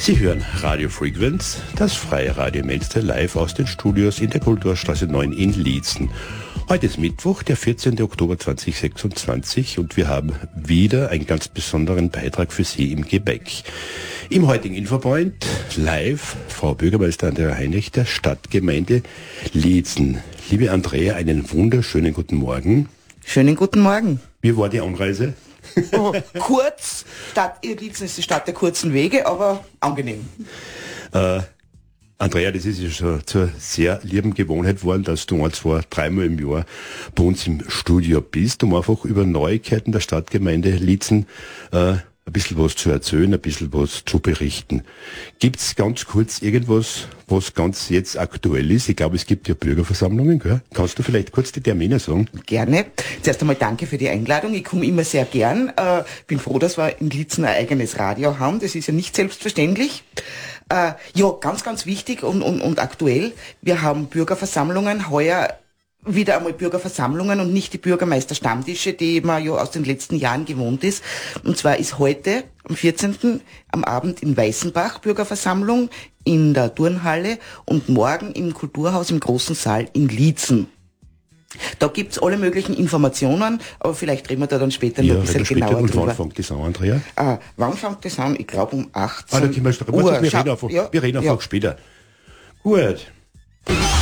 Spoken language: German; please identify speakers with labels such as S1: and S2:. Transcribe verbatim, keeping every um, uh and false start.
S1: Sie hören Radio Frequenz, das freie Radio Münster live aus den Studios in der Kulturstraße neun in Liezen. Heute ist Mittwoch, der vierzehnten Oktober zweitausendsechsundzwanzig und wir haben wieder einen ganz besonderen Beitrag für Sie im Gepäck. Im heutigen Infopoint live Frau Bürgermeister Andrea Heinrich der Stadtgemeinde Liezen. Liebe Andrea, einen wunderschönen guten Morgen.
S2: Schönen guten Morgen.
S1: Wie war die Anreise?
S2: Oh, kurz, Stadt, Liezen ist die Stadt der kurzen Wege, aber angenehm.
S1: Äh, Andrea, das ist ja schon zur sehr lieben Gewohnheit geworden, dass du ein, zwei, dreimal im Jahr bei uns im Studio bist, um einfach über Neuigkeiten der Stadtgemeinde Liezen äh, ein bisschen was zu erzählen, ein bisschen was zu berichten. Gibt's ganz kurz irgendwas, was ganz jetzt aktuell ist? Ich glaube, es gibt ja Bürgerversammlungen, gell? Kannst du vielleicht kurz die Termine sagen?
S2: Gerne. Zuerst einmal danke für die Einladung. Ich komme immer sehr gern. Äh, bin froh, dass wir in Liezen ein eigenes Radio haben. Das ist ja nicht selbstverständlich. Äh, ja, ganz, ganz wichtig und, und, und aktuell. Wir haben Bürgerversammlungen heuer. Wieder einmal Bürgerversammlungen und nicht die Bürgermeisterstammtische, die man ja aus den letzten Jahren gewohnt ist. Und zwar ist heute, am vierzehnten am Abend in Weißenbach Bürgerversammlung in der Turnhalle und morgen im Kulturhaus im großen Saal in Liezen. Da gibt's alle möglichen Informationen, aber vielleicht reden wir da dann später
S1: ja,
S2: noch ein bisschen
S1: später.
S2: genauer
S1: Und
S2: drüber.
S1: wann fängt das an, Andrea?
S2: Ah, wann fängt das an? Ich glaube um achtzehn
S1: Ah, da können wir,
S2: Uhr.
S1: wir reden einfach,
S2: Ja,
S1: wir reden einfach
S2: ja.
S1: später. Gut.